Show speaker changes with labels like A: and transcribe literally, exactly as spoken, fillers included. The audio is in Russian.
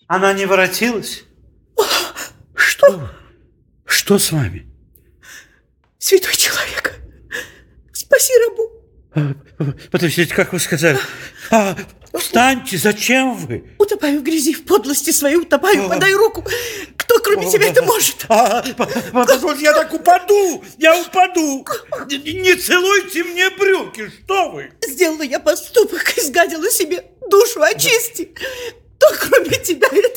A: Она не воротилась?
B: Что?
A: Что с вами?
B: Святой человек, спаси рабу.
A: Подождите, как вы сказали? А, встаньте, зачем вы?
B: Утопаю в грязи, в подлости своей утопаю, подай руку. Кто, кроме тебя, это может?
A: А, позвольте, я так упаду, я упаду. Не, не целуйте мне брюки, что вы?
B: Сделала я поступок, изгадила себе душу, очисти. Кто, кроме тебя, это